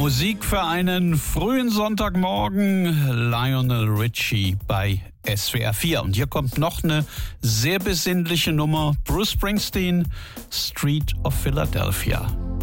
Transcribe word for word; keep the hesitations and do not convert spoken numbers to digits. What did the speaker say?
Musik für einen frühen Sonntagmorgen, Lionel Richie bei S W R vier. Und hier kommt noch eine sehr besinnliche Nummer, Bruce Springsteen, Street of Philadelphia.